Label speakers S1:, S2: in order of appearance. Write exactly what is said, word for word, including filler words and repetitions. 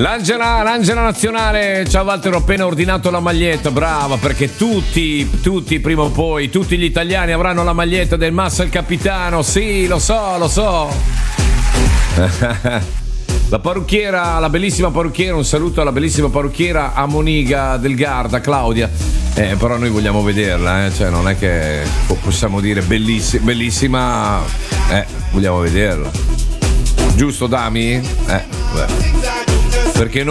S1: L'Angela, l'Angela nazionale, ciao Walter, ho appena ordinato la maglietta, brava, perché tutti, tutti prima o poi, tutti gli italiani avranno la maglietta del Massa il Capitano, sì, lo so, lo so. La parrucchiera, la bellissima parrucchiera, un saluto alla bellissima parrucchiera a Moniga del Garda, Claudia. Eh, però noi vogliamo vederla, eh? Cioè non è che possiamo dire bellissima, bellissima, eh, vogliamo vederla. Giusto, Dami? Eh, beh. Perché